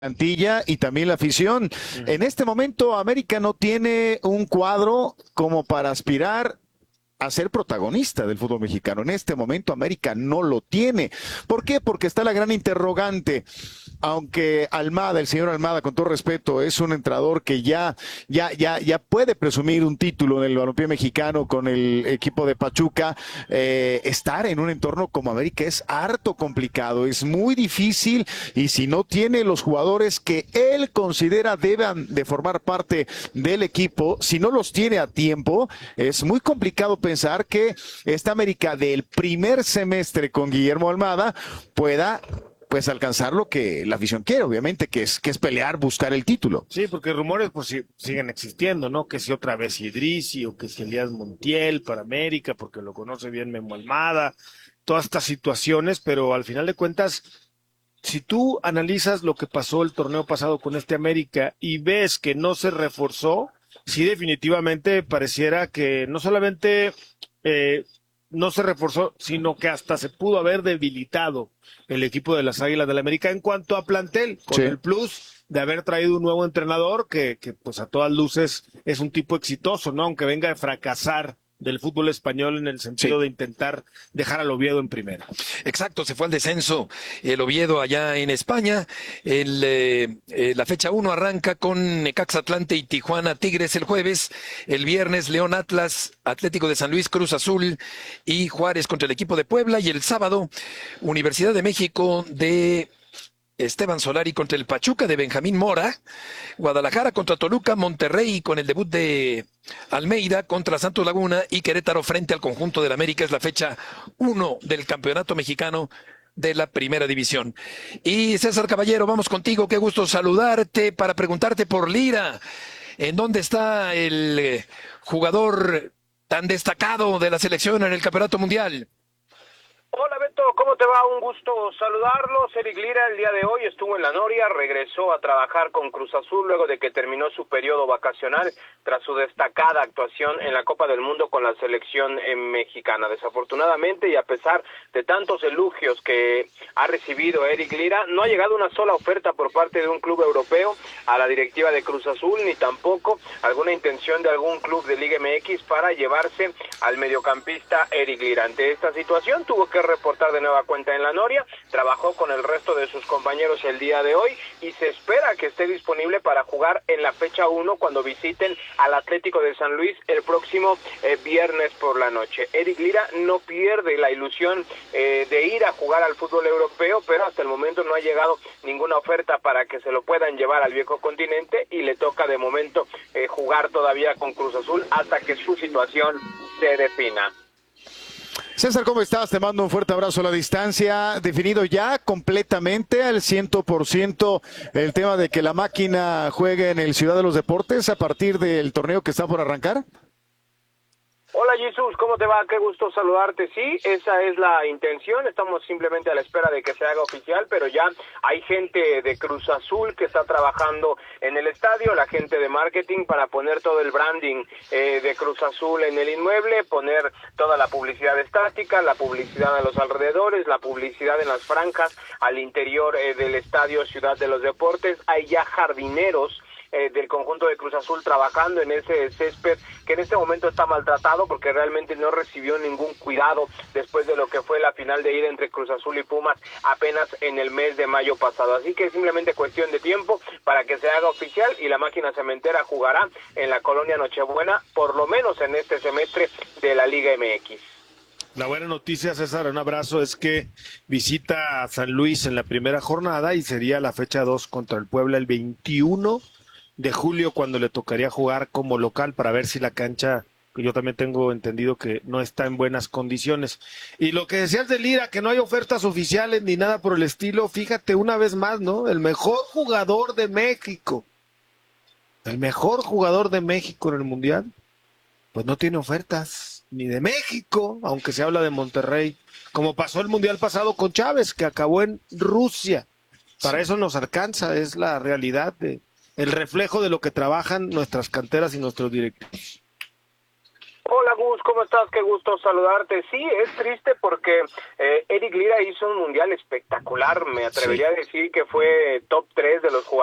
plantilla y también la afición. En este momento América no tiene un cuadro como para aspirar a ser protagonista del fútbol mexicano. En este momento América no lo tiene. ¿Por qué? Porque está la gran interrogante. Aunque Almada, el señor Almada, con todo respeto, es un entrenador que ya puede presumir un título en el balompié mexicano con el equipo de Pachuca, estar en un entorno como América es harto complicado, es muy difícil, y si no tiene los jugadores que él considera deban de formar parte del equipo, si no los tiene a tiempo, es muy complicado pensar que esta América del primer semestre con Guillermo Almada pueda pues alcanzar lo que la afición quiere, obviamente, que es pelear, buscar el título. Sí, porque rumores pues siguen existiendo, ¿no? Que si otra vez Idrissi o que si Elías Montiel para América, porque lo conoce bien Memo Almada, todas estas situaciones, pero al final de cuentas, si tú analizas lo que pasó el torneo pasado con este América y ves que no se reforzó, sí definitivamente pareciera que no solamente no se reforzó, sino que hasta se pudo haber debilitado el equipo de las Águilas del la América en cuanto a plantel, con Sí. el plus de haber traído un nuevo entrenador que pues a todas luces es un tipo exitoso, ¿no? Aunque venga de fracasar del fútbol español en el sentido Sí. de intentar dejar al Oviedo en primera. Exacto, se fue al descenso el Oviedo allá en España. La fecha 1 arranca con Necaxa Atlante y Tijuana Tigres el jueves. El viernes León Atlas, Atlético de San Luis, Cruz Azul y Juárez contra el equipo de Puebla. Y el sábado, Universidad de México de Esteban Solari contra el Pachuca de Benjamín Mora, Guadalajara contra Toluca, Monterrey con el debut de Almeida contra Santos Laguna y Querétaro frente al conjunto del América. Es la fecha 1 del Campeonato Mexicano de la Primera División. Y César Caballero, vamos contigo, qué gusto saludarte para preguntarte por Lira. ¿En dónde está el jugador tan destacado de la selección en el Campeonato Mundial? Hola Beto, ¿cómo te va? Un gusto saludarlos. Eric Lira el día de hoy estuvo en la Noria, regresó a trabajar con Cruz Azul luego de que terminó su periodo vacacional tras su destacada actuación en la Copa del Mundo con la selección mexicana. Desafortunadamente, y a pesar de tantos elogios que ha recibido Eric Lira, no ha llegado una sola oferta por parte de un club europeo a la directiva de Cruz Azul, ni tampoco alguna intención de algún club de Liga MX para llevarse al mediocampista Eric Lira. Ante esta situación tuvo que reportar de nueva cuenta en la Noria, trabajó con el resto de sus compañeros el día de hoy y se espera que esté disponible para jugar en la fecha 1 cuando visiten al Atlético de San Luis el próximo viernes por la noche. Eric Lira no pierde la ilusión de ir a jugar al fútbol europeo, pero hasta el momento no ha llegado ninguna oferta para que se lo puedan llevar al viejo continente y le toca de momento jugar todavía con Cruz Azul hasta que su situación se defina. César, ¿cómo estás? Te mando un fuerte abrazo a la distancia. ¿Definido ya completamente al 100% el tema de que la máquina juegue en el Ciudad de los Deportes a partir del torneo que está por arrancar? Hola Jesús, ¿cómo te va? Qué gusto saludarte. Sí, esa es la intención, estamos simplemente a la espera de que se haga oficial, pero ya hay gente de Cruz Azul que está trabajando en el estadio, la gente de marketing para poner todo el branding de Cruz Azul en el inmueble, poner toda la publicidad estática, la publicidad a los alrededores, la publicidad en las franjas al interior del estadio Ciudad de los Deportes. Hay ya jardineros del conjunto de Cruz Azul trabajando en ese césped que en este momento está maltratado porque realmente no recibió ningún cuidado después de lo que fue la final de ida entre Cruz Azul y Pumas apenas en el mes de mayo pasado. Así que es simplemente cuestión de tiempo para que se haga oficial y la máquina cementera jugará en la colonia Nochebuena, por lo menos en este semestre de la Liga MX. La buena noticia, César, un abrazo, es que visita a San Luis en la primera jornada y sería la fecha 2 contra el Puebla el 21 de julio cuando le tocaría jugar como local para ver si la cancha, que yo también tengo entendido que no está en buenas condiciones. Y lo que decías de Lira, que no hay ofertas oficiales ni nada por el estilo, fíjate una vez más, ¿no? El mejor jugador de México, el mejor jugador de México en el Mundial, pues no tiene ofertas ni de México, aunque se habla de Monterrey, como pasó el Mundial pasado con Chávez, que acabó en Rusia. Para eso nos alcanza, es la realidad el reflejo de lo que trabajan nuestras canteras y nuestros directivos. Hola Gus? ¿Cómo estás? Qué gusto saludarte. Sí, es triste porque Eric Lira hizo un mundial espectacular. Me atrevería a decir que fue top 3 de los jugadores